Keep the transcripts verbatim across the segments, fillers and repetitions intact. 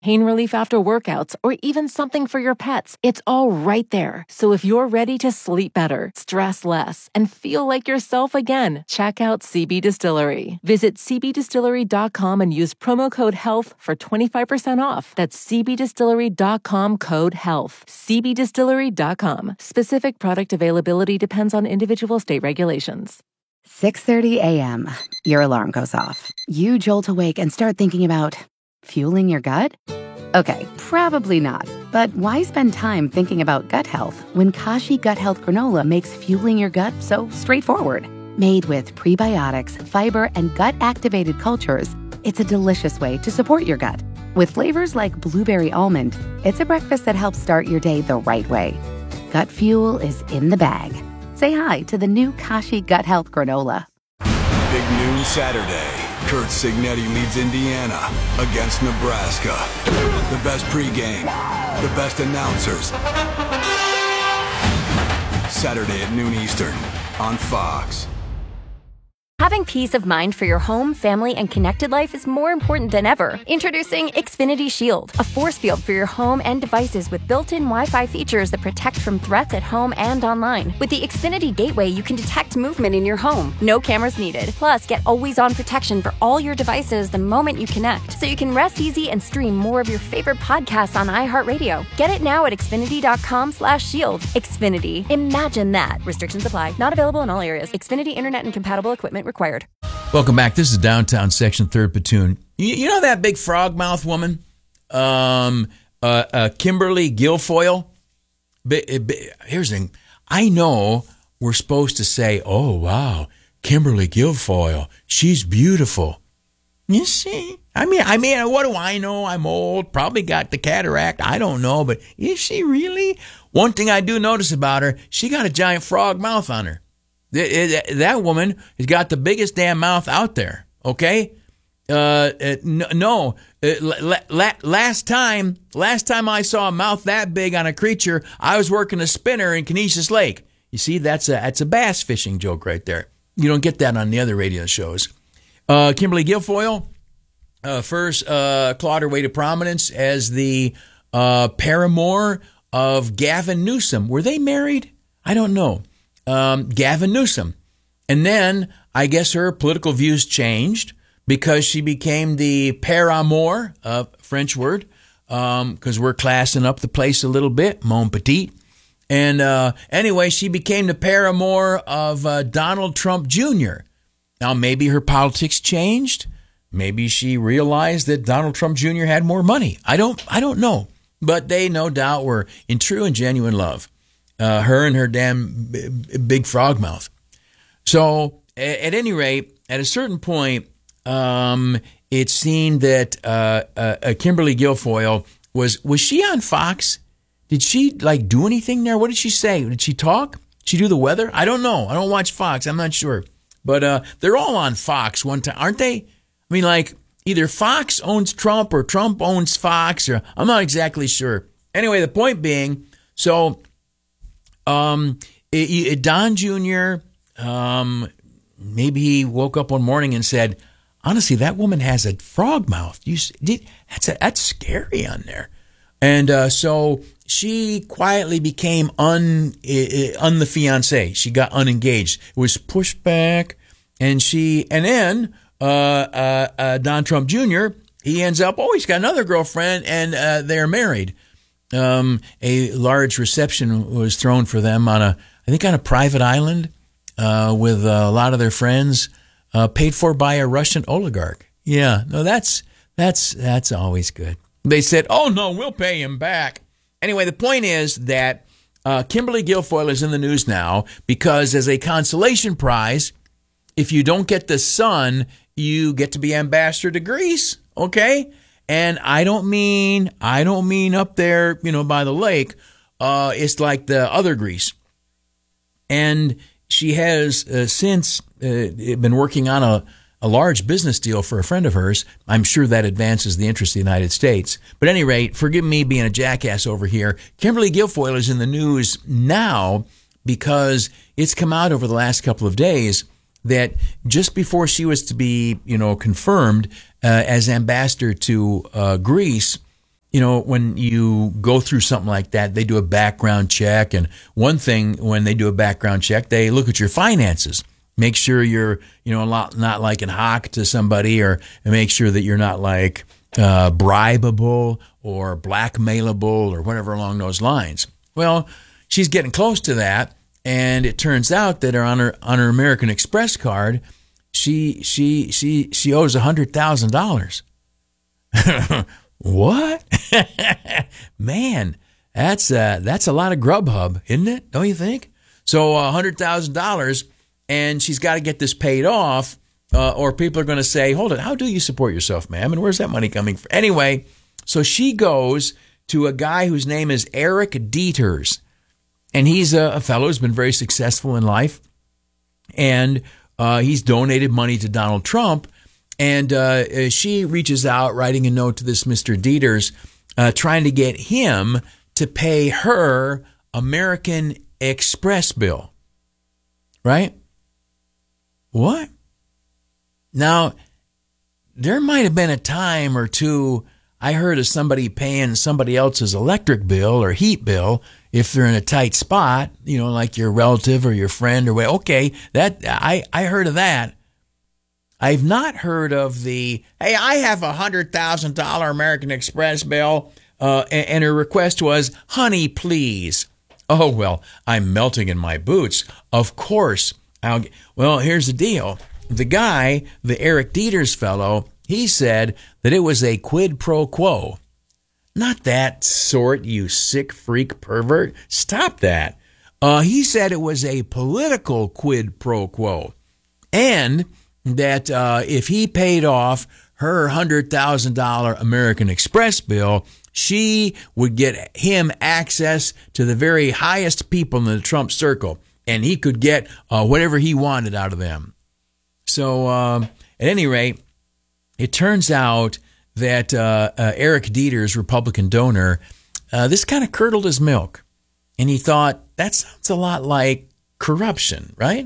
pain relief after workouts, or even something for your pets. It's all right there. So if you're ready to sleep better, stress less, and feel like yourself again, check out C B Distillery. Visit c b distillery dot com and use promo code HEALTH for twenty-five percent off. That's c b distillery dot com, code HEALTH. c b distillery dot com. Specific product availability depends on individual state regulations. six thirty a.m. Your alarm goes off. You jolt awake and start thinking about fueling your gut? Okay, probably not. But why spend time thinking about gut health when Kashi Gut Health Granola makes fueling your gut so straightforward? Made with prebiotics, fiber, and gut-activated cultures, it's a delicious way to support your gut. With flavors like blueberry almond, it's a breakfast that helps start your day the right way. Gut fuel is in the bag. Say hi to the new Kashi Gut Health Granola. Big noon Saturday. Kurt Signetti leads Indiana against Nebraska. The best pregame, the best announcers. Saturday at noon Eastern on Fox. Having peace of mind for your home, family, and connected life is more important than ever. Introducing Xfinity Shield, a force field for your home and devices with built-in Wi-Fi features that protect from threats at home and online. With the Xfinity Gateway, you can detect movement in your home. No cameras needed. Plus, get always-on protection for all your devices the moment you connect, so you can rest easy and stream more of your favorite podcasts on iHeartRadio. Get it now at xfinity dot com slash shield. Xfinity. Imagine that. Restrictions apply. Not available in all areas. Xfinity Internet and compatible equipment required. Welcome back. This is Downtown Section, third Platoon. You, you know that big frog-mouth woman? Um, uh, uh, Kimberly Guilfoyle? Be, be, here's the thing. I know we're supposed to say, oh, wow, Kimberly Guilfoyle, she's beautiful. You see? I mean, I mean, what do I know? I'm old, probably got the cataract. I don't know, but is she really? One thing I do notice about her, she got a giant frog mouth on her. That woman has got the biggest damn mouth out there, okay? Uh, no, last time, last time I saw a mouth that big on a creature, I was working a spinner in Canisius Lake. You see, that's a that's a bass fishing joke right there. You don't get that on the other radio shows. Uh, Kimberly Guilfoyle uh, first uh, clawed her way to prominence as the uh, paramour of Gavin Newsom. Were they married? I don't know. Um, Gavin Newsom. And then I guess her political views changed because she became the paramour, uh, French word, because um, we're classing up the place a little bit, mon petit. And uh, anyway, she became the paramour of uh, Donald Trump Junior Now, maybe her politics changed. Maybe she realized that Donald Trump Junior had more money. I don't, I don't know. But they no doubt were in true and genuine love. Uh, her and her damn big frog mouth. So, at any rate, at a certain point, um, it seemed that uh, uh, Kimberly Guilfoyle was was she on Fox? Did she like do anything there? What did she say? Did she talk? Did she do the weather? I don't know. I don't watch Fox. I'm not sure. But uh, they're all on Fox one time, aren't they? I mean, like either Fox owns Trump or Trump owns Fox, or I'm not exactly sure. Anyway, the point being, so. Um, it, it, Don Junior, um, maybe he woke up one morning and said, honestly, that woman has a frog mouth. You did, that's a, that's scary on there. And, uh, so she quietly became un, uh, un the fiancé. She got unengaged. It was pushed back and she, and then, uh, uh, uh, Don Trump Junior, he ends up, oh, he's got another girlfriend and, uh, they're married. Um, a large reception was thrown for them on a, I think on a private island, uh, with a lot of their friends, uh, paid for by a Russian oligarch. Yeah, no, that's, that's, that's always good. They said, oh no, we'll pay him back. Anyway, the point is that, uh, Kimberly Guilfoyle is in the news now because as a consolation prize, if you don't get the Sun, you get to be ambassador to Greece. Okay. And I don't mean, I don't mean up there, you know, by the lake. Uh, it's like the other Greece. And she has uh, since uh, been working on a, a large business deal for a friend of hers. I'm sure that advances the interest of the United States. But at any rate, forgive me being a jackass over here. Kimberly Guilfoyle is in the news now because it's come out over the last couple of days that just before she was to be, you know, confirmed uh, as ambassador to uh, Greece, you know, when you go through something like that, they do a background check. And one thing, when they do a background check, they look at your finances. Make sure you're, you know, not, not like an hawk to somebody, or make sure that you're not like uh, bribable or blackmailable or whatever along those lines. Well, she's getting close to that. And it turns out that on her, on her American Express card, she, she, she, she owes one hundred thousand dollars. What? Man, that's uh, that's a lot of Grubhub, isn't it? Don't you think? So uh, one hundred thousand dollars, and she's got to get this paid off, uh, or people are going to say, hold it, how do you support yourself, ma'am? And where's that money coming from? Anyway, so she goes to a guy whose name is Eric Dieters, and he's a, a fellow who's been very successful in life, and uh, he's donated money to Donald Trump. And uh, she reaches out, writing a note to this Mister Dieters, uh, trying to get him to pay her American Express bill. Right? What? Now, there might have been a time or two I heard of somebody paying somebody else's electric bill or heat bill if they're in a tight spot, you know, like your relative or your friend or what. Okay, that I, I heard of that. I've not heard of the, hey, I have a one hundred thousand dollars American Express bill, uh, and, and her request was, honey, please. Oh, well, I'm melting in my boots. Of course. I'll get, well, here's the deal. The guy, the Eric Dieters fellow, he said that it was a quid pro quo. Not that sort, you sick freak pervert. Stop that. Uh, he said it was a political quid pro quo. And that uh, if he paid off her one hundred thousand dollars American Express bill, she would get him access to the very highest people in the Trump circle, and he could get uh, whatever he wanted out of them. So um, at any rate, it turns out that uh, uh, Eric Dieters, Republican donor, uh, this kind of curdled his milk, and he thought, that sounds a lot like corruption, right?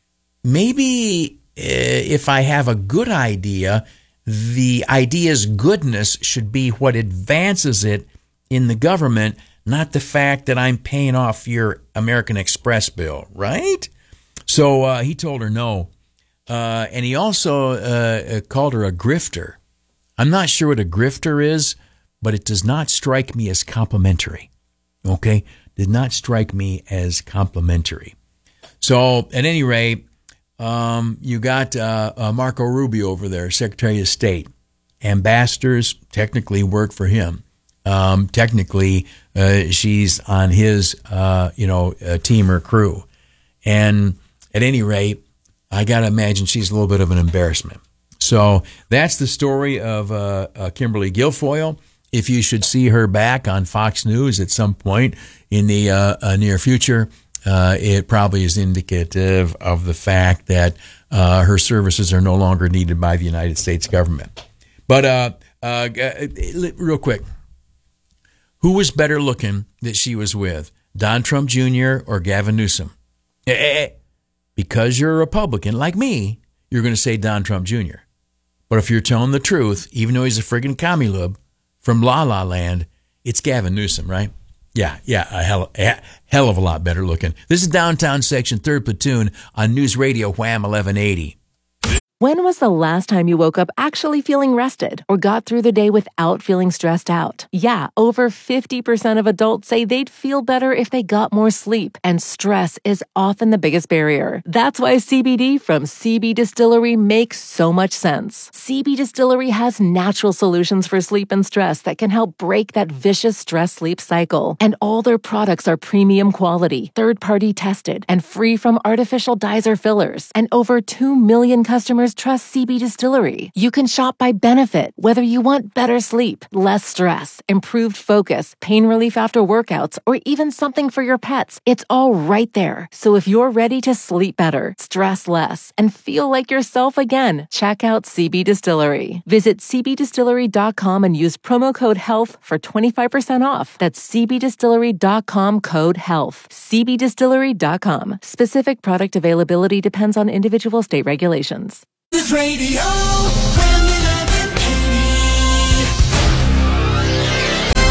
Maybe if I have a good idea, the idea's goodness should be what advances it in the government, not the fact that I'm paying off your American Express bill, right? So uh, he told her no. Uh, and he also uh, called her a grifter. I'm not sure what a grifter is, but it does not strike me as complimentary. Okay? Did not strike me as complimentary. So at any rate, Um, you got uh, uh, Marco Rubio over there, Secretary of State. Ambassadors technically work for him. Um, technically, uh, she's on his, uh, you know, uh, team or crew. And at any rate, I got to imagine she's a little bit of an embarrassment. So that's the story of uh, uh, Kimberly Guilfoyle. If you should see her back on Fox News at some point in the uh, uh, near future, Uh, it probably is indicative of the fact that uh, her services are no longer needed by the United States government. But uh, uh, real quick, who was better looking that she was with, Don Trump Junior or Gavin Newsom? Because you're a Republican like me, you're going to say Don Trump Junior But if you're telling the truth, even though he's a friggin' commie-lub from La La Land, it's Gavin Newsom, right? Yeah, yeah, a hell, a hell of a lot better looking. This is Downtown Section, third Platoon on News Radio Wham eleven eighty. When was the last time you woke up actually feeling rested or got through the day without feeling stressed out? Yeah, over fifty percent of adults say they'd feel better if they got more sleep, and stress is often the biggest barrier. That's why C B D from C B Distillery makes so much sense. C B Distillery has natural solutions for sleep and stress that can help break that vicious stress-sleep cycle. And all their products are premium quality, third-party tested, and free from artificial dyes or fillers. And over two million customers trust C B Distillery. You can shop by benefit, whether you want better sleep, less stress, improved focus, pain relief after workouts, or even something for your pets. It's all right there. So if you're ready to sleep better, stress less, and feel like yourself again, check out C B Distillery. Visit c b distillery dot com and use promo code HEALTH for twenty-five percent off. That's c b distillery dot com, code HEALTH. c b distillery dot com. Specific product availability depends on individual state regulations. News Radio, Wham eleven eighty.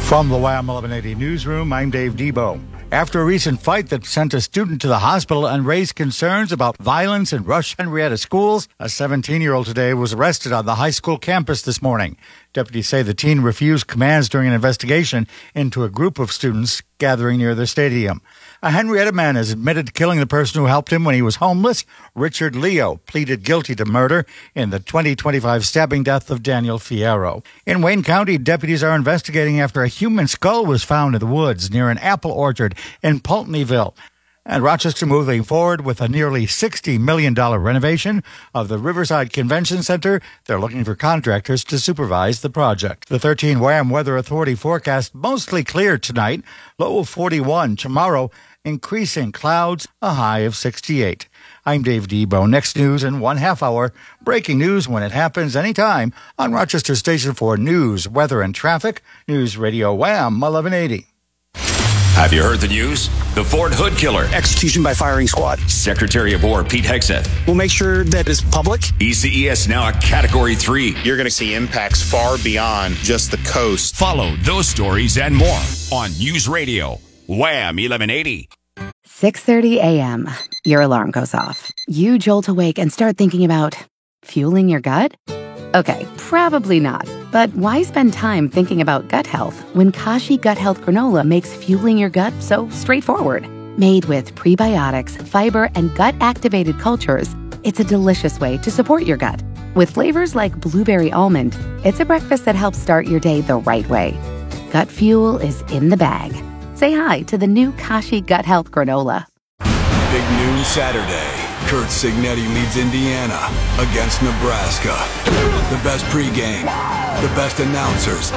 From the Wham eleven eighty newsroom, I'm Dave Debo. After a recent fight that sent a student to the hospital and raised concerns about violence in Rush Henrietta schools, a seventeen-year-old today was arrested on the high school campus this morning. Deputies say the teen refused commands during an investigation into a group of students gathering near the stadium. A Henrietta man has admitted to killing the person who helped him when he was homeless. Richard Leo pleaded guilty to murder in the twenty twenty-five stabbing death of Daniel Fierro. In Wayne County, deputies are investigating after a human skull was found in the woods near an apple orchard in Pulteneyville. And Rochester moving forward with a nearly sixty million dollars renovation of the Riverside Convention Center. They're looking for contractors to supervise the project. The thirteen Wham Weather Authority forecast mostly clear tonight, low of forty-one. Tomorrow, increasing clouds, a high of sixty-eight. I'm Dave Debo. Next news in one half hour. Breaking news when it happens anytime on Rochester Station for news, weather, and traffic. News Radio Wham eleven eighty. Have you heard the news? The Ford Hood Killer. Execution by firing squad. Secretary of War Pete Hegseth. We'll make sure that is public. E C E S now a Category three. You're going to see impacts far beyond just the coast. Follow those stories and more on News Radio Wham eleven eighty. six thirty a.m. Your alarm goes off. You jolt awake and start thinking about fueling your gut? Okay, probably not. But why spend time thinking about gut health when Kashi Gut Health Granola makes fueling your gut so straightforward? Made with prebiotics, fiber, and gut-activated cultures, it's a delicious way to support your gut. With flavors like blueberry almond, it's a breakfast that helps start your day the right way. Gut fuel is in the bag. Say hi to the new Kashi Gut Health Granola. Big noon Saturday. Kurt Signetti leads Indiana against Nebraska. The best pregame, the best announcers.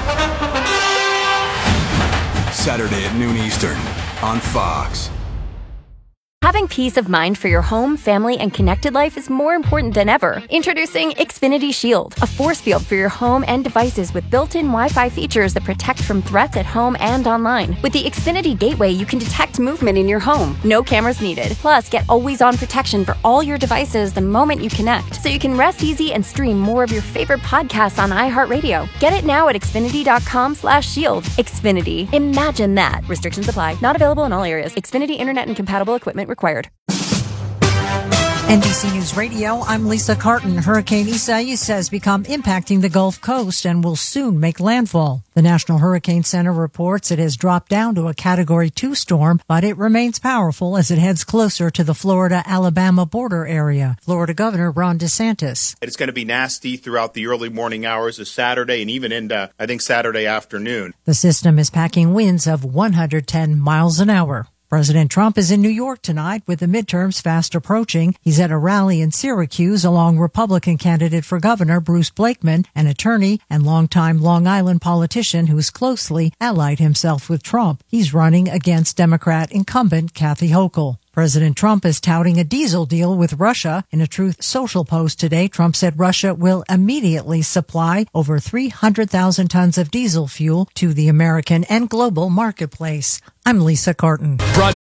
Saturday at noon Eastern on Fox. Having peace of mind for your home, family, and connected life is more important than ever. Introducing Xfinity Shield, a force field for your home and devices with built-in Wi-Fi features that protect from threats at home and online. With the Xfinity Gateway, you can detect movement in your home. No cameras needed. Plus, get always-on protection for all your devices the moment you connect, so you can rest easy and stream more of your favorite podcasts on iHeartRadio. Get it now at Xfinity.com slash shield. Xfinity. Imagine that. Restrictions apply. Not available in all areas. Xfinity Internet and compatible equipment required. N B C News Radio, I'm Lisa Carton. Hurricane Isaias has become impacting the Gulf Coast and will soon make landfall. The National Hurricane Center reports it has dropped down to a Category two storm, but it remains powerful as it heads closer to the Florida-Alabama border area. Florida Governor Ron DeSantis. It's going to be nasty throughout the early morning hours of Saturday and even into, I think, Saturday afternoon. The system is packing winds of one hundred ten miles an hour. President Trump is in New York tonight with the midterms fast approaching. He's at a rally in Syracuse along Republican candidate for governor Bruce Blakeman, an attorney and longtime Long Island politician who's closely allied himself with Trump. He's running against Democrat incumbent Kathy Hochul. President Trump is touting a diesel deal with Russia. In a Truth Social post today, Trump said Russia will immediately supply over three hundred thousand tons of diesel fuel to the American and global marketplace. I'm Lisa Carton.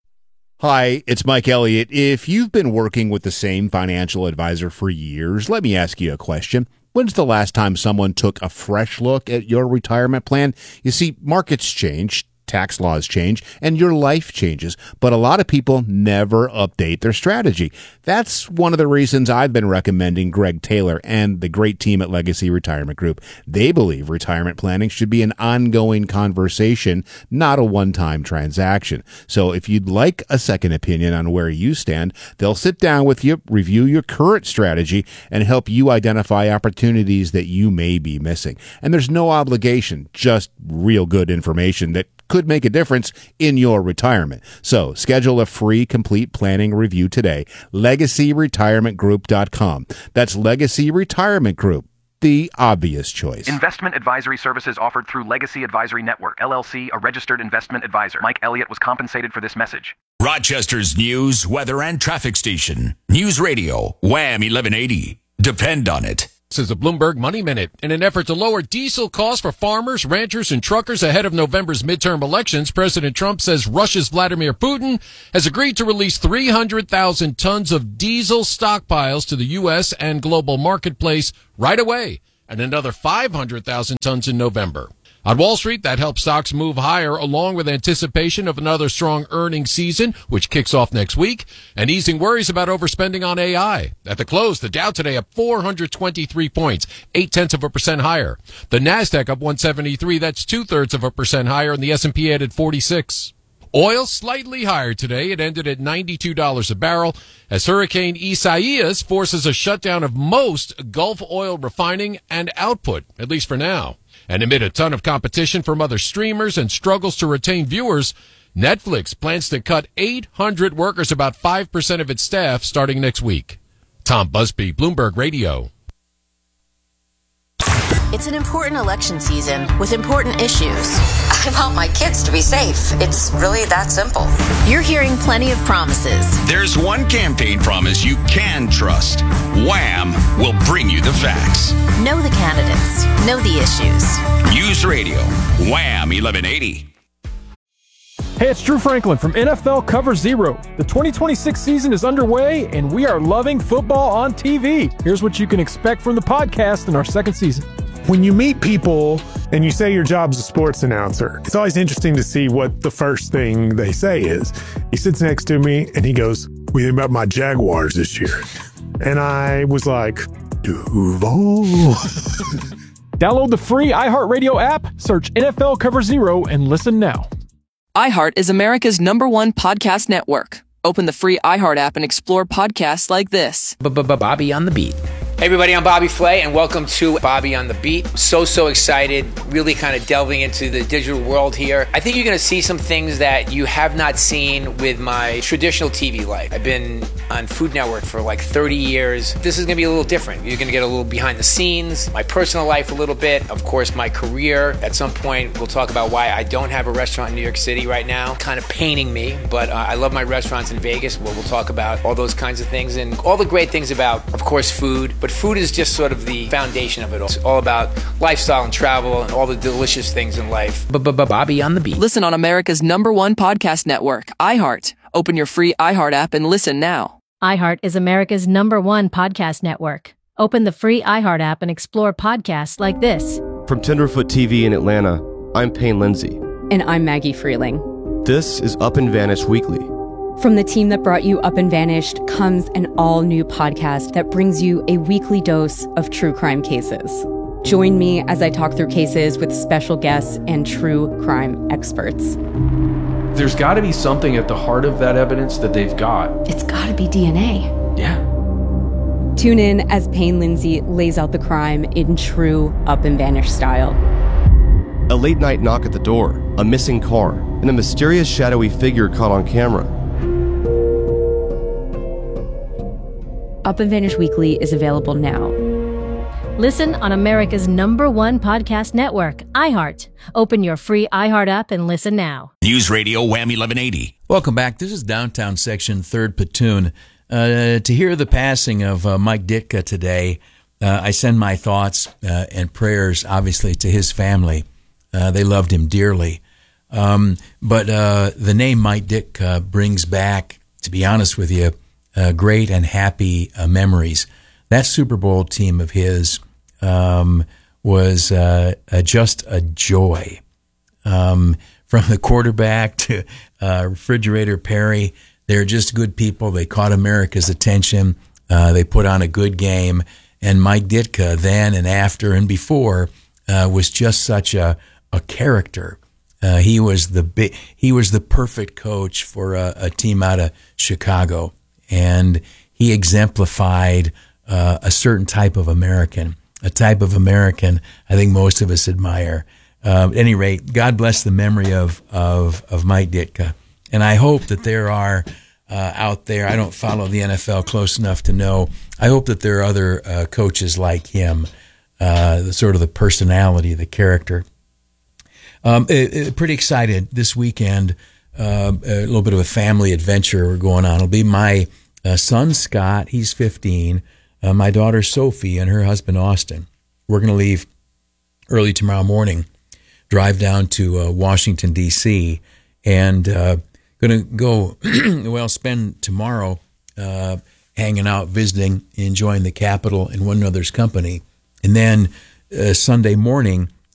Hi, it's Mike Elliott. If you've been working with the same financial advisor for years, let me ask you a question. When's the last time someone took a fresh look at your retirement plan? You see, markets change. Tax laws change, and your life changes, but a lot of people never update their strategy. That's one of the reasons I've been recommending Greg Taylor and the great team at Legacy Retirement Group. They believe retirement planning should be an ongoing conversation, not a one-time transaction. So if you'd like a second opinion on where you stand, they'll sit down with you, review your current strategy, and help you identify opportunities that you may be missing. And there's no obligation, just real good information that could make a difference in your retirement. So schedule a free complete planning review today. legacy retirement group dot com. That's Legacy Retirement Group, the obvious choice. Investment advisory services offered through Legacy Advisory Network, L L C, a registered investment advisor. Mike Elliott was compensated for this message. Rochester's news, weather, and traffic station. News Radio Wham eleven eighty. Depend on it. This is the Bloomberg Money Minute. In an effort to lower diesel costs for farmers, ranchers, and truckers ahead of November's midterm elections, President Trump says Russia's Vladimir Putin has agreed to release three hundred thousand tons of diesel stockpiles to the U S and global marketplace right away, and another five hundred thousand tons in November. On Wall Street, that helps stocks move higher along with anticipation of another strong earnings season, which kicks off next week, and easing worries about overspending on A I. At the close, the Dow today up four hundred twenty-three points, eight tenths of a percent higher. The Nasdaq up one seventy-three, that's two thirds of a percent higher, and the S and P added forty-six. Oil slightly higher today. It ended at ninety-two dollars a barrel as Hurricane Isaias forces a shutdown of most Gulf oil refining and output, at least for now. And amid a ton of competition from other streamers and struggles to retain viewers, Netflix plans to cut eight hundred workers, about five percent of its staff, starting next week. Tom Busby, Bloomberg Radio. It's an important election season with important issues. I want my kids to be safe. It's really that simple. You're hearing plenty of promises. There's one campaign promise you can trust. Wham will bring you the facts. Know the candidates. Know the issues. News Radio, Wham eleven eighty. Hey, it's Drew Franklin from N F L Cover Zero. The twenty twenty-six season is underway, and we are loving football on T V. Here's what you can expect from the podcast in our second season. When you meet people and you say your job's a sports announcer, it's always interesting to see what the first thing they say is. He sits next to me and he goes, "What do you think about my Jaguars this year?" And I was like, Duval. Download the free iHeartRadio app, search N F L Cover Zero, and listen now. iHeart is America's number one podcast network. Open the free iHeart app and explore podcasts like this. Bobby on the Beat. Hey everybody, I'm Bobby Flay, and welcome to Bobby on the Beat. So, so excited, really kind of delving into the digital world here. I think you're going to see some things that you have not seen with my traditional T V life. I've been on Food Network for like thirty years. This is going to be a little different. You're going to get a little behind the scenes, my personal life a little bit, of course, my career. At some point, we'll talk about why I don't have a restaurant in New York City right now. Kind of paining me, but uh, I love my restaurants in Vegas, where we'll talk about all those kinds of things and all the great things about, of course, food. But food is just sort of the foundation of it all. It's all about lifestyle and travel and all the delicious things in life. Bobby on the Beat. Listen on America's number one podcast network, iHeart. Open your free iHeart app and listen now. iHeart is America's number one podcast network. Open the free iHeart app and explore podcasts like this. From Tenderfoot T V in Atlanta, I'm Payne Lindsay. And I'm Maggie Freeling. This is Up and Vanished Weekly. From the team that brought you Up and Vanished comes an all-new podcast that brings you a weekly dose of true crime cases. Join me as I talk through cases with special guests and true crime experts. There's got to be something at the heart of that evidence that they've got. It's got to be D N A. Yeah. Tune in as Payne Lindsay lays out the crime in true Up and Vanished style. A late-night knock at the door, a missing car, and a mysterious shadowy figure caught on camera. Up and Vanished Weekly is available now. Listen on America's number one podcast network, iHeart. Open your free iHeart app and listen now. News Radio Wham eleven eighty. Welcome back. This is Downtown Section, third Platoon. Uh, to hear the passing of uh, Mike Ditka today, uh, I send my thoughts uh, and prayers, obviously, to his family. Uh, they loved him dearly. Um, but uh, the name Mike Ditka brings back, to be honest with you, Uh, great and happy uh, memories. That Super Bowl team of his um, was uh, uh, just a joy. Um, from the quarterback to uh, Refrigerator Perry, they're just good people. They caught America's attention. Uh, they put on a good game. And Mike Ditka, then and after and before, uh, was just such a, a character. Uh, he was the bi- he was the perfect coach for a, a team out of Chicago. And he exemplified uh, a certain type of American, a type of American I think most of us admire. Uh, at any rate, God bless the memory of, of, of Mike Ditka. And I hope that there are uh, out there, I don't follow the N F L close enough to know, I hope that there are other uh, coaches like him, uh, the sort of the personality, the character. Um, it, it, pretty excited this weekend. Uh, a little bit of a family adventure we're going on. It'll be my uh, son, Scott. He's fifteen. Uh, my daughter, Sophie, and her husband, Austin. We're going to leave early tomorrow morning, drive down to uh, Washington, D C, and uh, going to go, well, spend tomorrow uh, hanging out, visiting, enjoying the Capitol in one another's company. And then uh, Sunday morning,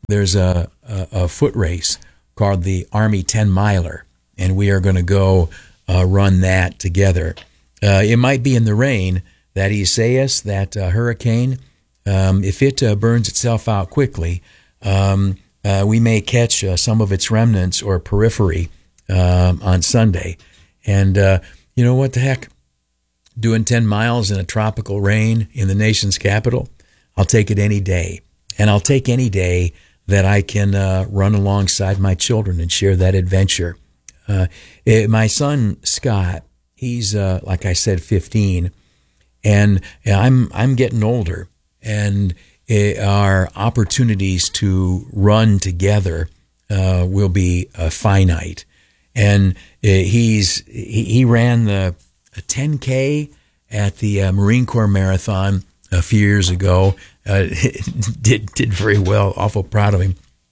there's a, a, a foot race called the Army ten miler, and we are going to go uh, run that together. Uh, it might be in the rain, that Isaias, that uh, hurricane. Um, if it uh, burns itself out quickly, um, uh, we may catch uh, some of its remnants or periphery um, on Sunday. And uh, you know what the heck? Doing ten miles in a tropical rain in the nation's capital, I'll take it any day. And I'll take any day that I can uh, run alongside my children and share that adventure. Uh, it, my son, Scott, he's, uh, like I said, fifteen, and I'm I'm getting older, and it, our opportunities to run together uh, will be uh, finite. And uh, he's he, he ran the ten K at the uh, Marine Corps Marathon a few years ago. Uh, did did very well. Awful proud of him.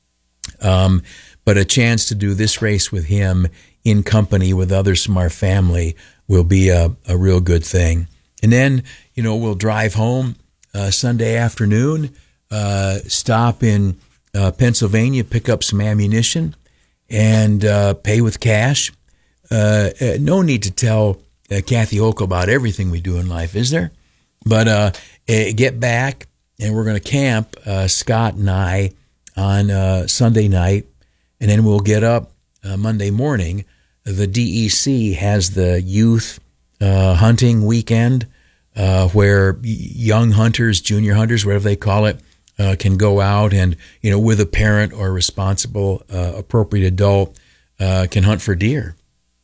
Um, but a chance to do this race with him in company with others from our family will be a, a real good thing. And then, you know, we'll drive home uh, Sunday afternoon, uh, stop in uh, Pennsylvania, pick up some ammunition, and uh, pay with cash. Uh, uh, no need to tell uh, Kathy Hochul about everything we do in life, is there? But uh, uh, get back, and we're going to camp, uh, Scott and I, on uh, Sunday night, and then we'll get up uh, Monday morning. The D E C has the youth uh, hunting weekend uh, where young hunters, junior hunters, whatever they call it, uh, can go out and, you know, with a parent or responsible, uh, appropriate adult, uh, can hunt for deer.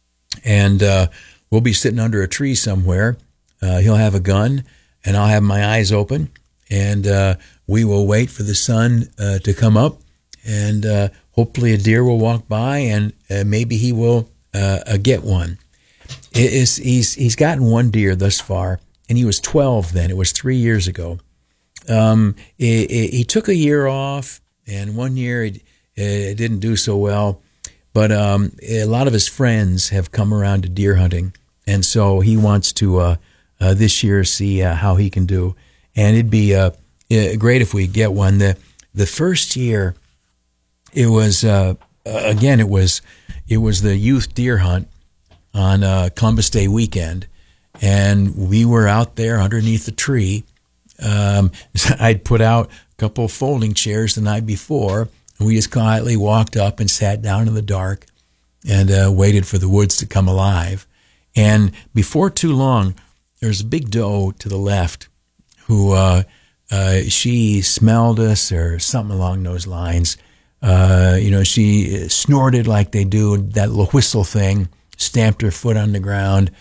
And uh, we'll be sitting under a tree somewhere. Uh, he'll have a gun, and I'll have my eyes open, and uh, we will wait for the sun uh, to come up, and uh, hopefully a deer will walk by, and uh, maybe he will uh, uh, get one. It is, he's he's gotten one deer thus far, and he was twelve then. It was three years ago. Um, it, it, he took a year off, and one year it, it didn't do so well. But um, a lot of his friends have come around to deer hunting, and so he wants to uh, uh, this year see uh, how he can do. And it'd be uh, great if we get one. The the first year, it was uh, again it was it was the youth deer hunt on uh, Columbus Day weekend, and we were out there underneath the tree. Um, I'd put out a couple of folding chairs the night before, and we just quietly walked up and sat down in the dark and uh, waited for the woods to come alive. And before too long, there was a big doe to the left who uh, uh, she smelled us or something along those lines. Uh, you know, she snorted like they do, that little whistle thing, stamped her foot on the ground,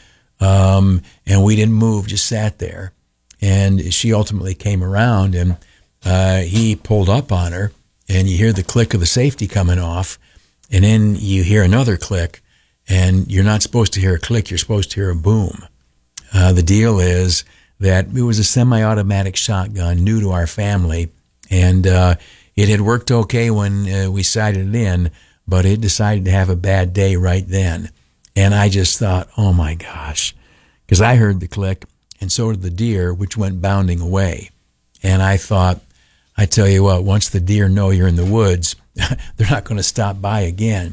um, and we didn't move, just sat there. And she ultimately came around, and uh, he pulled up on her, and you hear the click of the safety coming off, and then you hear another click, and you're not supposed to hear a click, you're supposed to hear a boom. Uh, the deal is that it was a semi-automatic shotgun, new to our family, and uh, it had worked okay when uh, we sighted it in, but it decided to have a bad day right then. And I just thought, oh my gosh, because I heard the click, and so did the deer, which went bounding away. And I thought, I tell you what, once the deer know you're in the woods, they're not going to stop by again.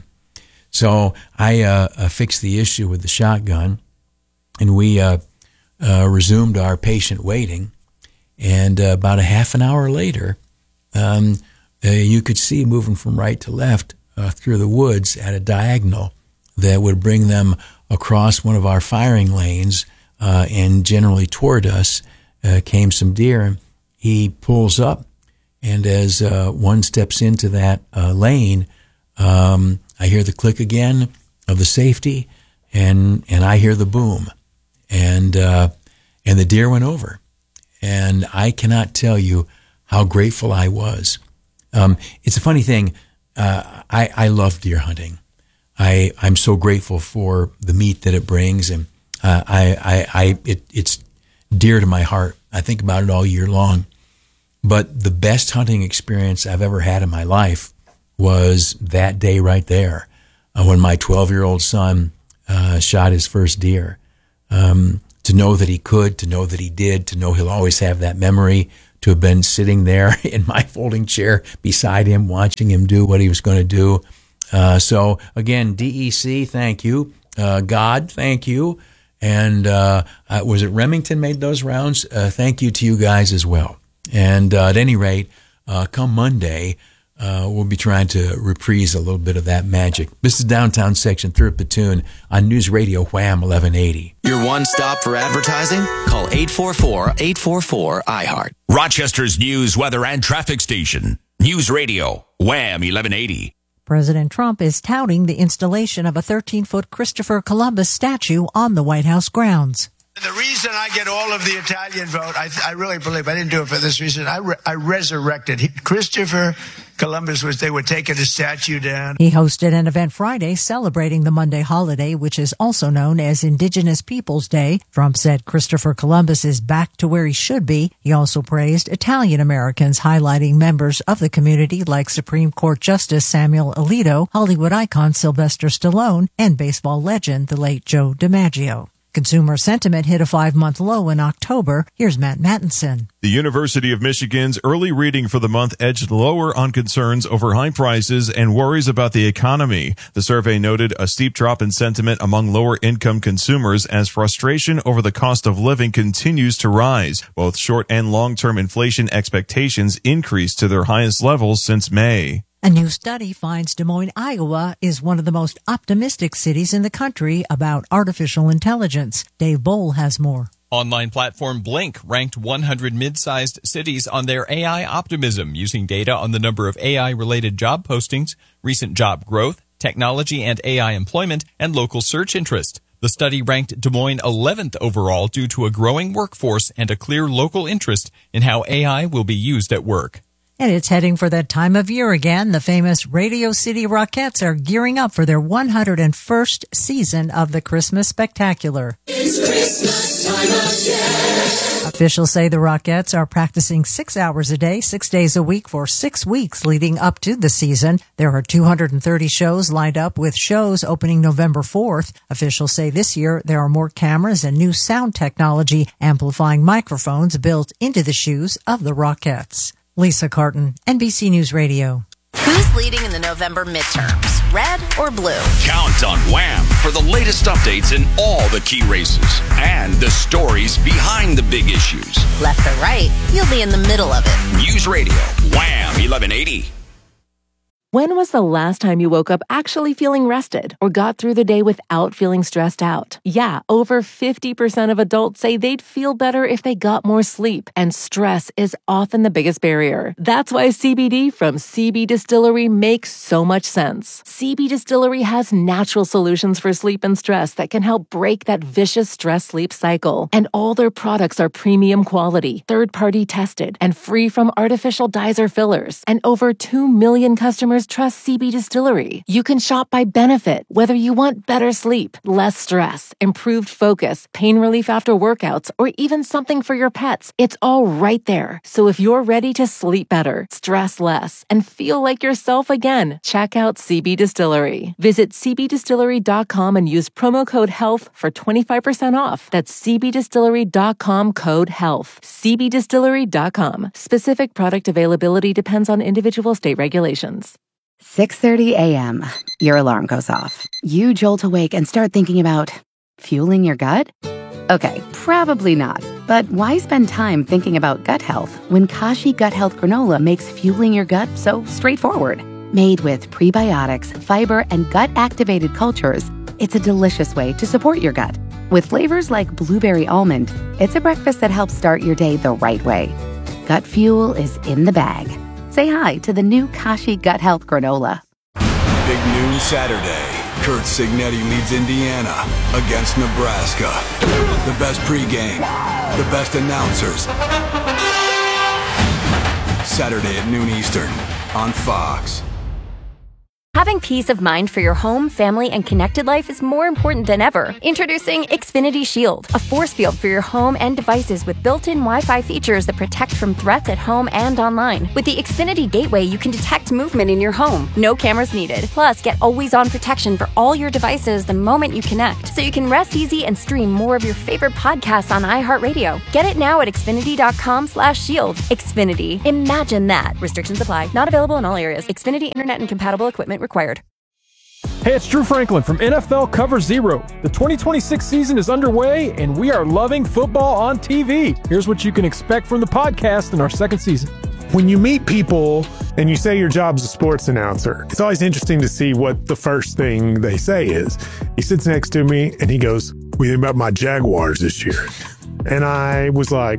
So I uh, uh, fixed the issue with the shotgun, and we uh, uh, resumed our patient waiting. And uh, about a half an hour later, um, uh, you could see moving from right to left uh, through the woods at a diagonal that would bring them across one of our firing lanes, uh, and generally toward us uh, came some deer. He pulls up, and as uh, one steps into that uh, lane, um, I hear the click again of the safety, and and I hear the boom, and uh, and the deer went over, and I cannot tell you how grateful I was. Um, it's a funny thing. Uh, I I love deer hunting. I I'm so grateful for the meat that it brings, and uh, I I I it it's dear to my heart. I think about it all year long. But the best hunting experience I've ever had in my life was that day right there, uh, when my twelve-year-old son uh, shot his first deer. Um, to know that he could, to know that he did, to know he'll always have that memory, to have been sitting there in my folding chair beside him, watching him do what he was going to do. Uh, so again, D E C, thank you. Uh, God, thank you. And uh, uh, was it Remington made those rounds? Uh, thank you to you guys as well. And uh, at any rate, uh, come Monday, uh, we'll be trying to reprise a little bit of that magic. This is Downtown Section, third Platoon on News Radio Wham eleven eighty. Your one stop for advertising? Call eight four four, eight four four, I heart. Rochester's news, weather, and traffic station. News Radio Wham eleven eighty. President Trump is touting the installation of a thirteen-foot Christopher Columbus statue on the White House grounds. The reason I get all of the Italian vote, I, I really believe, I didn't do it for this reason, I, re- I resurrected. He, Christopher Columbus was, they were taking his statue down. He hosted an event Friday celebrating the Monday holiday, which is also known as Indigenous Peoples Day. Trump said Christopher Columbus is back to where he should be. He also praised Italian Americans, highlighting members of the community like Supreme Court Justice Samuel Alito, Hollywood icon Sylvester Stallone, and baseball legend the late Joe DiMaggio. Consumer sentiment hit a five-month low in October. Here's Matt Mattinson. The University of Michigan's early reading for the month edged lower on concerns over high prices and worries about the economy. The survey noted a steep drop in sentiment among lower-income consumers as frustration over the cost of living continues to rise. Both short- and long-term inflation expectations increased to their highest levels since May. A new study finds Des Moines, Iowa is one of the most optimistic cities in the country about artificial intelligence. Dave Bohl has more. Online platform Blink ranked one hundred mid-sized cities on their A I optimism using data on the number of A I-related job postings, recent job growth, technology and A I employment, and local search interest. The study ranked Des Moines eleventh overall due to a growing workforce and a clear local interest in how A I will be used at work. And it's heading for that time of year again. The famous Radio City Rockettes are gearing up for their one hundred first season of the Christmas Spectacular. It's Christmas time of year. Officials say the Rockettes are practicing six hours a day, six days a week for six weeks leading up to the season. There are two hundred thirty shows lined up, with shows opening November fourth. Officials say this year there are more cameras and new sound technology amplifying microphones built into the shoes of the Rockettes. Lisa Carton, N B C News Radio. Who's leading in the November midterms, red or blue? Count on Wham for the latest updates in all the key races and the stories behind the big issues. Left or right, you'll be in the middle of it. News Radio Wham eleven eighty. When was the last time you woke up actually feeling rested or got through the day without feeling stressed out? Yeah, over fifty percent of adults say they'd feel better if they got more sleep, and stress is often the biggest barrier. That's why C B D from C B Distillery makes so much sense. C B Distillery has natural solutions for sleep and stress that can help break that vicious stress-sleep cycle. And all their products are premium quality, third-party tested, and free from artificial dyes or fillers. And over two million customers trust C B Distillery. You can shop by benefit, whether you want better sleep, less stress, improved focus, pain relief after workouts, or even something for your pets. It's all right there. So if you're ready to sleep better, stress less, and feel like yourself again, check out C B Distillery. Visit c b distillery dot com and use promo code HEALTH for twenty-five percent off. That's c b distillery dot com code HEALTH. c b distillery dot com. Specific product availability depends on individual state regulations. six thirty a.m. Your alarm goes off. You jolt awake and start thinking about fueling your gut? Okay, probably not. But why spend time thinking about gut health when Kashi Gut Health Granola makes fueling your gut so straightforward? Made with prebiotics, fiber, and gut-activated cultures, it's a delicious way to support your gut. With flavors like blueberry almond, it's a breakfast that helps start your day the right way. Gut fuel is in the bag. Say hi to the new Kashi Gut Health Granola. Big noon Saturday. Kurt Signetti leads Indiana against Nebraska. The best pregame, the best announcers. Saturday at noon Eastern on Fox. Having peace of mind for your home, family, and connected life is more important than ever. Introducing Xfinity Shield, a force field for your home and devices with built-in Wi-Fi features that protect from threats at home and online. With the Xfinity Gateway, you can detect movement in your home. No cameras needed. Plus, get always-on protection for all your devices the moment you connect, so you can rest easy and stream more of your favorite podcasts on iHeartRadio. Get it now at Xfinity.com slash shield. Xfinity. Imagine that. Restrictions apply. Not available in all areas. Xfinity Internet and compatible equipment required. Hey, it's Drew Franklin from N F L Cover Zero. The twenty twenty-six season is underway, and we are loving football on T V. Here's what you can expect from the podcast in our second season. When you meet people and you say your job's a sports announcer, it's always interesting to see what the first thing they say is. He sits next to me and he goes, "What do you think about my Jaguars this year?" And I was like,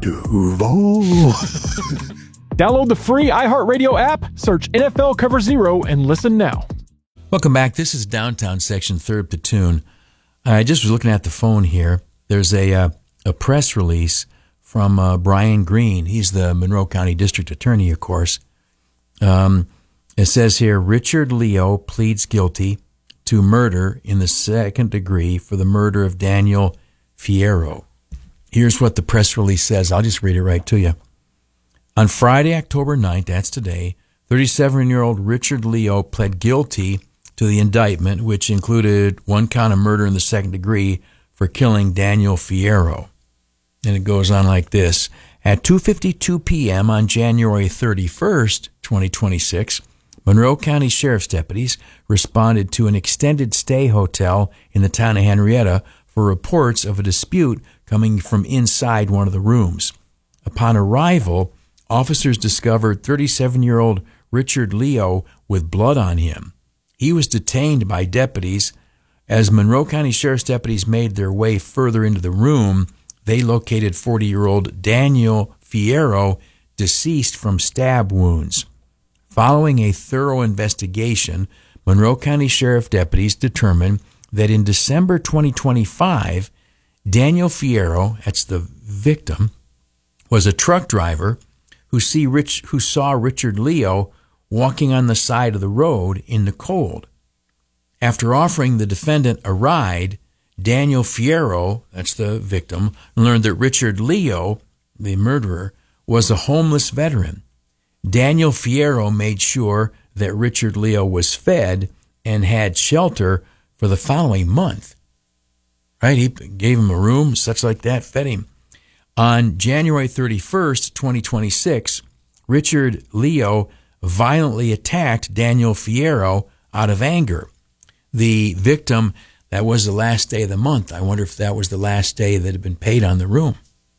Duval. Download the free iHeartRadio app, search N F L Cover Zero, and listen now. Welcome back. This is Downtown Section, third Platoon. I just was looking at the phone here. There's a uh, a press release from uh, Brian Green. He's the Monroe County District Attorney, of course. Um, it says here, Richard Leo pleads guilty to murder in the second degree for the murder of Daniel Fierro. Here's what the press release says. I'll just read it right to you. On Friday, October ninth, that's today, thirty-seven-year-old Richard Leo pled guilty to the indictment, which included one count of murder in the second degree for killing Daniel Fierro. And it goes on like this. At two fifty-two p.m. on January thirty-first, twenty twenty-six, Monroe County Sheriff's deputies responded to an extended stay hotel in the town of Henrietta for reports of a dispute coming from inside one of the rooms. Upon arrival, officers discovered thirty-seven-year-old Richard Leo with blood on him. He was detained by deputies. As Monroe County Sheriff's deputies made their way further into the room, they located forty-year-old Daniel Fierro, deceased from stab wounds. Following a thorough investigation, Monroe County Sheriff deputies determined that in December twenty twenty-five, Daniel Fierro, that's the victim, was a truck driver who, see Rich, who saw Richard Leo walking on the side of the road in the cold. After offering the defendant a ride, Daniel Fierro, that's the victim, learned that Richard Leo, the murderer, was a homeless veteran. Daniel Fierro made sure that Richard Leo was fed and had shelter for the following month. Right? He gave him a room, such like that, fed him. On January thirty-first, twenty twenty-six, Richard Leo violently attacked Daniel Fierro out of anger. The victim, that was the last day of the month. I wonder if that was the last day that had been paid on the room.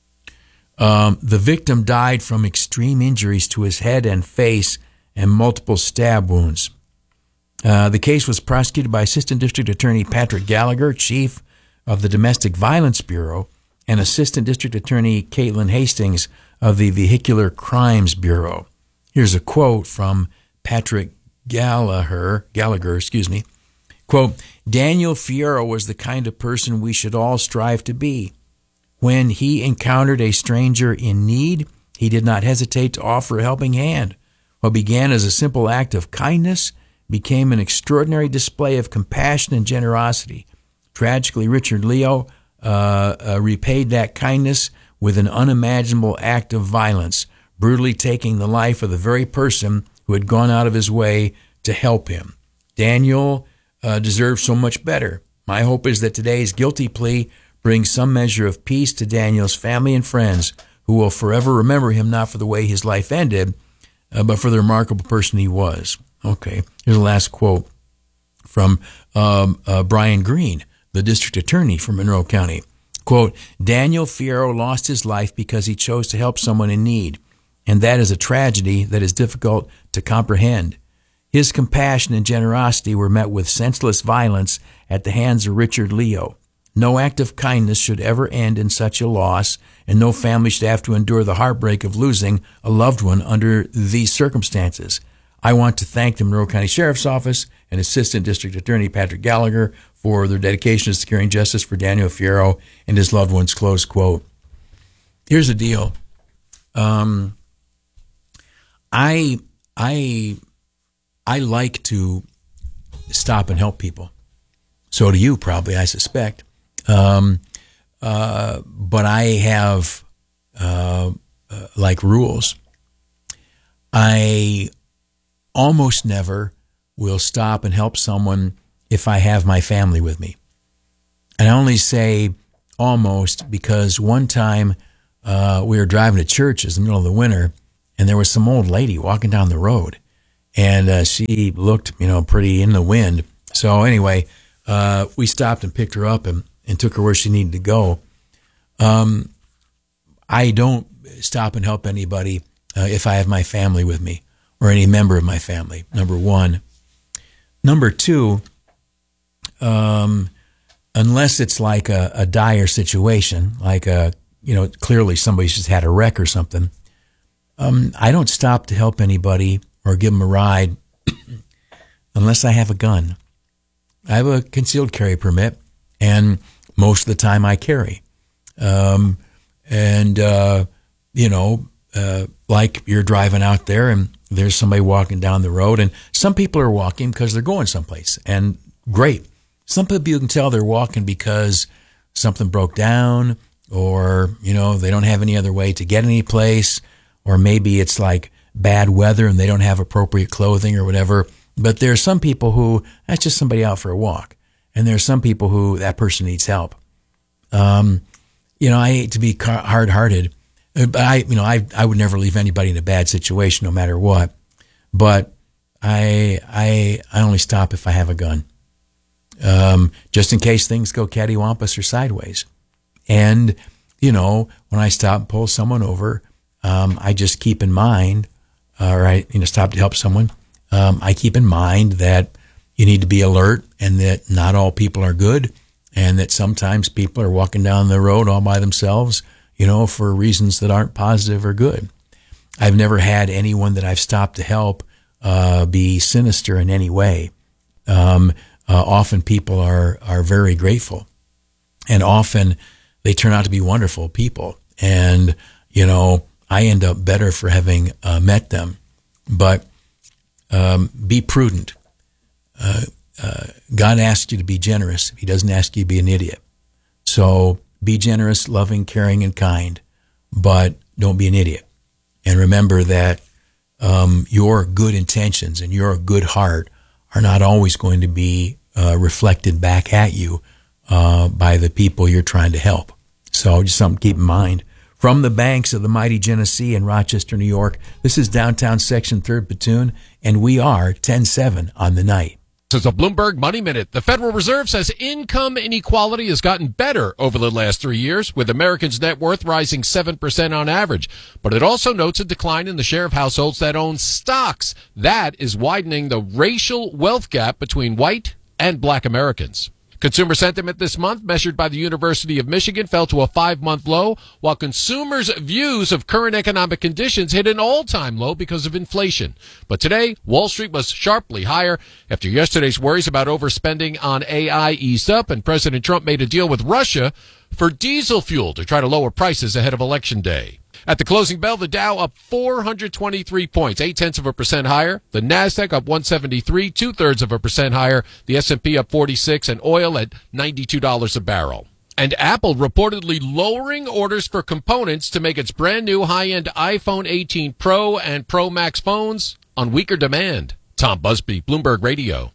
Um, the victim died from extreme injuries to his head and face and multiple stab wounds. Uh, the case was prosecuted by Assistant District Attorney Patrick Gallagher, Chief of the Domestic Violence Bureau, and Assistant District Attorney Caitlin Hastings of the Vehicular Crimes Bureau. Here's a quote from Patrick Gallagher, Gallagher, excuse me. Quote, Daniel Fierro was the kind of person we should all strive to be. When he encountered a stranger in need, he did not hesitate to offer a helping hand. What began as a simple act of kindness became an extraordinary display of compassion and generosity. Tragically, Richard Leo uh, uh, repaid that kindness with an unimaginable act of violence, brutally taking the life of the very person who had gone out of his way to help him. Daniel uh, deserves so much better. My hope is that today's guilty plea brings some measure of peace to Daniel's family and friends, who will forever remember him not for the way his life ended, uh, but for the remarkable person he was. Okay, here's the last quote from um, uh, Brian Green, the district attorney for Monroe County. Quote, Daniel Fierro lost his life because he chose to help someone in need, and that is a tragedy that is difficult to comprehend. His compassion and generosity were met with senseless violence at the hands of Richard Leo. No act of kindness should ever end in such a loss, and no family should have to endure the heartbreak of losing a loved one under these circumstances. I want to thank the Monroe County Sheriff's Office and Assistant District Attorney Patrick Gallagher for their dedication to securing justice for Daniel Fierro and his loved ones, close quote. Here's the deal. Um, I, I, I like to stop and help people. So do you, probably, I suspect. Um, uh, but I have, uh, uh, like rules. I almost never will stop and help someone if I have my family with me. And I only say almost because one time uh, we were driving to church in the middle of the winter, and there was some old lady walking down the road, and uh, she looked, you know, pretty in the wind. So anyway, uh, we stopped and picked her up and, and took her where she needed to go. Um, I don't stop and help anybody uh, if I have my family with me or any member of my family, number one. Number two, um, unless it's like a, a dire situation, like a, you know, clearly somebody's just had a wreck or something, um, I don't stop to help anybody or give them a ride unless I have a gun. I have a concealed carry permit, and most of the time I carry. Um, and, uh, you know, uh, like you're driving out there and there's somebody walking down the road, and some people are walking because they're going someplace, and great. Some people you can tell they're walking because something broke down, or, you know, they don't have any other way to get any place, or maybe it's like bad weather and they don't have appropriate clothing or whatever. But there are some people who, that's just somebody out for a walk. And there are some people who, that person needs help. Um, you know, I hate to be hard-hearted, but I, you know, I, I would never leave anybody in a bad situation, no matter what. But I, I, I only stop if I have a gun, um, just in case things go cattywampus or sideways. And, you know, when I stop and pull someone over, um, I just keep in mind, or I, you know, stop to help someone. Um, I keep in mind that you need to be alert, and that not all people are good, and that sometimes people are walking down the road all by themselves, you know, for reasons that aren't positive or good. I've never had anyone that I've stopped to help uh, be sinister in any way. Um, uh, often people are, are very grateful, and often they turn out to be wonderful people. And, you know, I end up better for having uh, met them. But um, be prudent. Uh, uh, God asks you to be generous. He doesn't ask you to be an idiot. So be generous, loving, caring, and kind, but don't be an idiot. And remember that um, your good intentions and your good heart are not always going to be uh, reflected back at you uh, by the people you're trying to help. So just something to keep in mind. From the banks of the mighty Genesee in Rochester, New York, this is Downtown Section third Platoon, and we are ten seven on the night. This is a Bloomberg Money Minute. The Federal Reserve says income inequality has gotten better over the last three years, with Americans' net worth rising seven percent on average. But it also notes a decline in the share of households that own stocks. That is widening the racial wealth gap between white and black Americans. Consumer sentiment this month, measured by the University of Michigan, fell to a five-month low, while consumers' views of current economic conditions hit an all-time low because of inflation. But today, Wall Street was sharply higher after yesterday's worries about overspending on A I eased up, and President Trump made a deal with Russia for diesel fuel to try to lower prices ahead of Election Day. At the closing bell, the Dow up four hundred twenty-three points, eight-tenths of a percent higher. The Nasdaq up one seventy-three, two-thirds of a percent higher. The S and P up forty-six, and oil at ninety-two dollars a barrel. And Apple reportedly lowering orders for components to make its brand new high-end iPhone eighteen Pro and Pro Max phones on weaker demand. Tom Busby, Bloomberg Radio.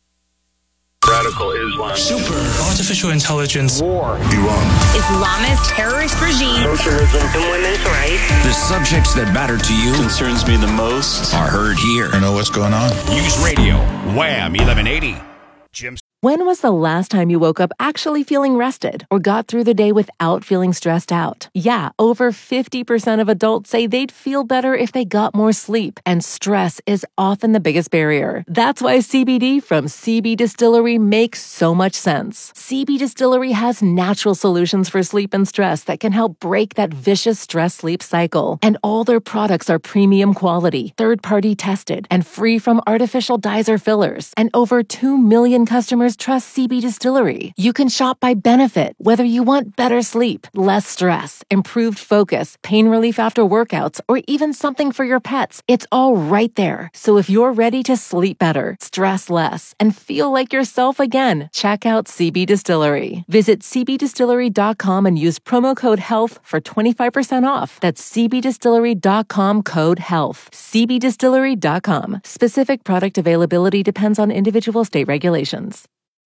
Radical Islam. Super. Artificial intelligence. War. Iran. Islamist terrorist regime. Socialism and women's rights. The subjects that matter to you Concerns me the most are heard here. I know what's going on. News Radio, Wham eleven eighty. Jim. When was the last time you woke up actually feeling rested or got through the day without feeling stressed out? Yeah, over fifty percent of adults say they'd feel better if they got more sleep, and stress is often the biggest barrier. That's why C B D from C B Distillery makes so much sense. C B Distillery has natural solutions for sleep and stress that can help break that vicious stress-sleep cycle. And all their products are premium quality, third-party tested, and free from artificial dyes or fillers. And over two million customers trust C B Distillery. You can shop by benefit, whether you want better sleep, less stress, improved focus, pain relief after workouts, or even something for your pets. It's all right there. So if you're ready to sleep better, stress less, and feel like yourself again, check out C B Distillery. Visit c b distillery dot com and use promo code HEALTH for twenty-five percent off. That's c b distillery dot com code HEALTH. c b distillery dot com. Specific product availability depends on individual state regulations.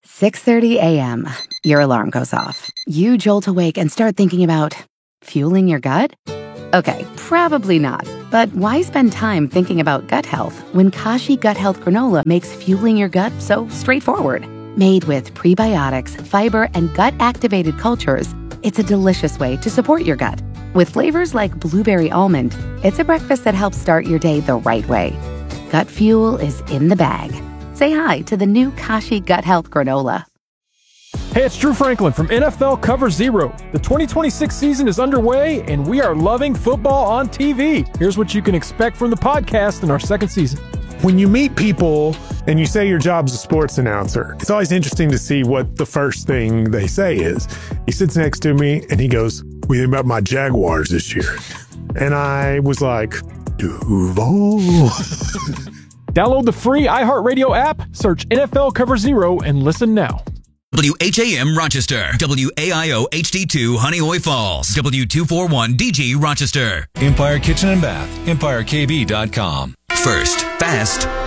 six thirty a.m. Your alarm goes off. You jolt awake and start thinking about fueling your gut? Okay, probably not. But why spend time thinking about gut health when Kashi Gut Health Granola makes fueling your gut so straightforward? Made with prebiotics, fiber, and gut-activated cultures, it's a delicious way to support your gut. With flavors like blueberry almond, it's a breakfast that helps start your day the right way. Gut fuel is in the bag. Say hi to the new Kashi Gut Health Granola. Hey, it's Drew Franklin from N F L Cover Zero. The twenty twenty-six season is underway, and we are loving football on T V. Here's what you can expect from the podcast in our second season. When you meet people and you say your job's a sports announcer, it's always interesting to see what the first thing they say is. He sits next to me and he goes, "What do you think about my Jaguars this year?" And I was like, Duval. Download the free iHeartRadio app, search N F L Cover Zero, and listen now. W H A M Rochester, W A I O H D two Honeoye Falls, W two forty-one D G Rochester. Empire Kitchen and Bath, empire k b dot com. First, fast,